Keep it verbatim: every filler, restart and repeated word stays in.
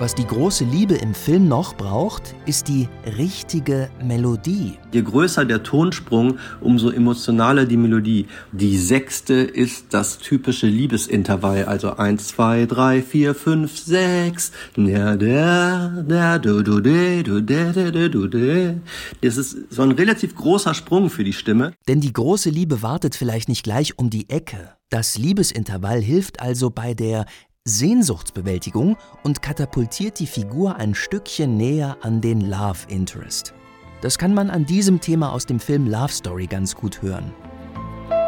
Was die große Liebe im Film noch braucht, ist die richtige Melodie. Je größer der Tonsprung, umso emotionaler die Melodie. Die Sechste ist das typische Liebesintervall, also eins, zwei, drei, vier, fünf, sechs. Das ist so ein relativ großer Sprung für die Stimme. Denn die große Liebe wartet vielleicht nicht gleich um die Ecke. Das Liebesintervall hilft also bei der Sehnsuchtsbewältigung und katapultiert die Figur ein Stückchen näher an den Love Interest. Das kann man an diesem Thema aus dem Film Love Story ganz gut hören.